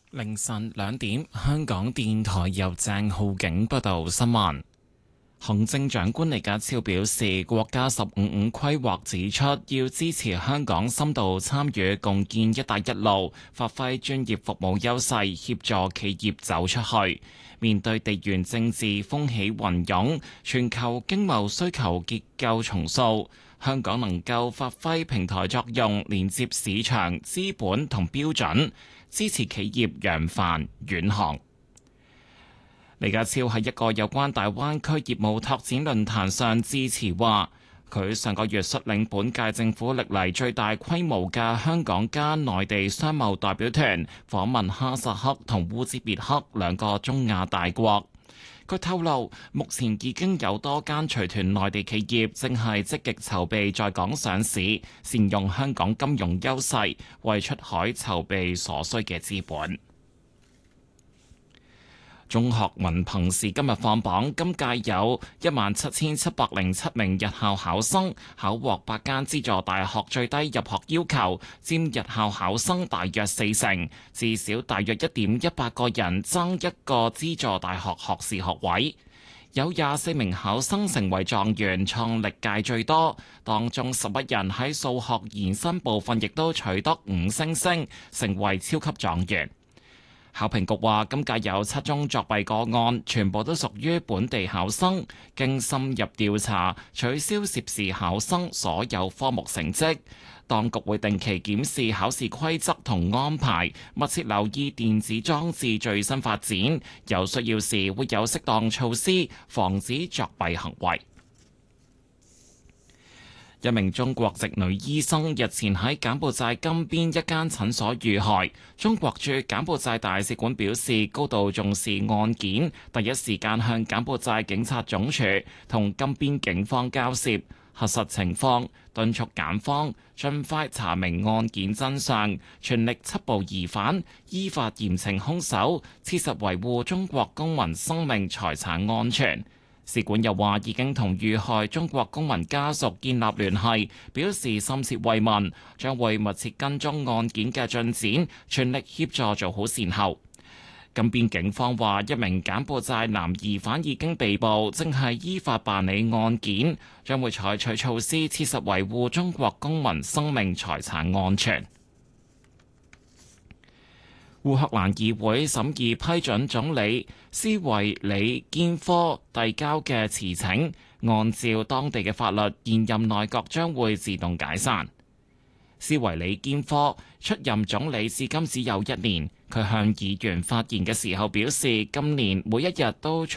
凌晨2點，香港電台由鄭浩景報道新聞。行政長官李家超表示，國家15+5規劃指出，要支持香港深度參與共建「一帶一路」，發揮專業服務優勢，協助企業走出去。面對地緣政治風起雲湧，全球經貿需求結構重塑，香港能夠發揮平台作用，連接市場、資本同標準，支持企業揚帆遠航。李家超喺一個有關大灣區業務拓展論壇上致辭話，佢上個月率領本屆政府歷嚟最大規模嘅香港加內地商貿代表團訪問哈薩克同烏茲別克兩個中亞大國。佢透露，目前已經有多間隨團內地企業正係積極籌備在港上市，善用香港金融優勢，為出海籌備所需嘅資本。中學文憑試今日放榜，今屆有17,707名日校考生，考獲8間資助大學最低入學要求，佔日校考生大約40%，至少大約1.18個人爭一個資助大學學士學位。有24名考生成為狀元，創歷屆最多，當中11人喺數學延伸部分亦都取得5星星，成為超級狀元。考評局話，今屆有7宗作弊個案，全部都屬於本地考生。經深入調查，取消涉事考生所有科目成績。當局會定期檢視考試規則同安排，密切留意電子裝置最新發展，有需要時會有適當措施防止作弊行為。一名中國籍女醫生日前喺柬埔寨金邊一間診所遇害，中國駐柬埔寨大使館表示高度重視案件，第一時間向柬埔寨警察總署同金邊警方交涉，核實情況，敦促柬方盡快查明案件真相，全力緝捕疑犯，依法嚴懲兇手，切實維護中國公民生命財產安全。使館又話已經同遇害中國公民家屬建立聯繫，表示深切慰問，將會密切跟蹤案件嘅進展，全力協助做好善後。金邊警方話，一名柬埔寨男疑犯已經被捕，正係依法辦理案件，將會採取措施，切實維護中國公民生命財產安全。烏克蘭議會審議批准總理斯維里堅科遞交嘅辭呈，按照當地嘅法律，現任內閣將會自動解散。斯維里堅科出任總理至今只有1年，佢向議員發言嘅時候表示，今年每一日都